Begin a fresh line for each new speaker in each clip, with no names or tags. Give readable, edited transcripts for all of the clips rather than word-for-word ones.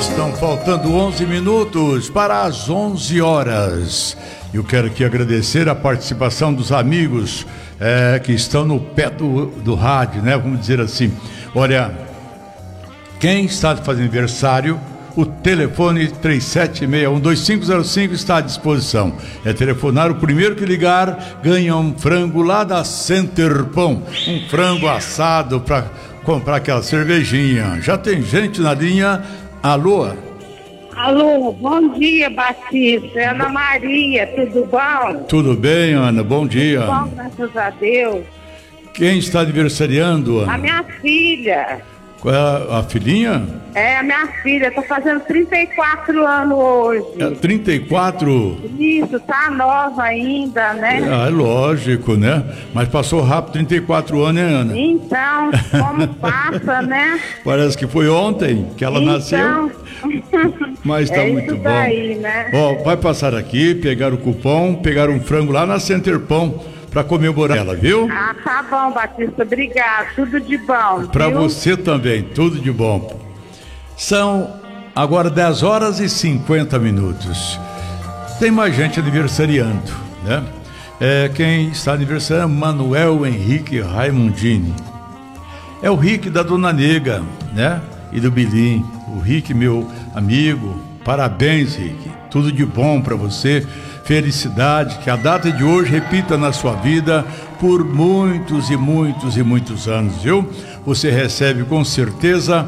Estão faltando 11 minutos para as 11 horas. Eu quero aqui agradecer a participação dos amigos que estão no pé do rádio, né? Vamos dizer assim. Olha, quem está fazendo aniversário, o telefone 3761-2505 está à disposição. É telefonar, o primeiro que ligar ganha um frango lá da Center Pão. Um frango assado para comprar aquela cervejinha. Já tem gente na linha. Alô?
Alô, bom dia, Batista. É Ana Maria, tudo bom?
Tudo bem, Ana? Bom dia.
Tudo bom, graças a Deus.
Quem está aniversariando, Ana?
A minha filha.
Qual é a filhinha?
É, a minha filha, tá fazendo 34 anos hoje.
34?
Isso, tá nova ainda, né?
É lógico, né? Mas passou rápido, 34 anos, né, Ana?
Então, como passa, né?
Parece que foi ontem que ela nasceu. Mas tá muito bom.
Daí, né?
Ó, vai passar aqui, pegar o cupom, pegar um frango lá na Center Pão para comemorar ela, viu?
Ah, tá bom, Batista, obrigado. Tudo de bom.
Para você também, tudo de bom. São agora 10 horas e 50 minutos. Tem mais gente aniversariando, né? Quem está aniversariando é Manuel Henrique Raimundini. É o Rick da Dona Nega, né? E do Bilim. O Rick, meu amigo, parabéns, Rick. Tudo de bom para você. Felicidade, que a data de hoje repita na sua vida por muitos e muitos e muitos anos, viu? Você recebe com certeza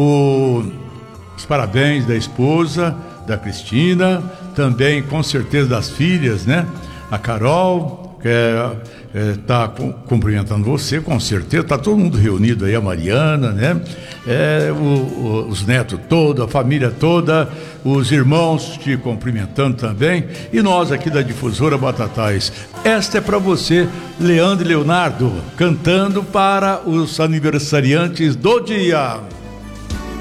os parabéns da esposa, da Cristina, também com certeza das filhas, né? A Carol, que está cumprimentando você, com certeza, está todo mundo reunido aí, a Mariana, né? Os netos todos, a família toda, os irmãos te cumprimentando também, e nós aqui da Difusora Batatais. Esta é para você, Leandro e Leonardo, cantando para os aniversariantes do dia.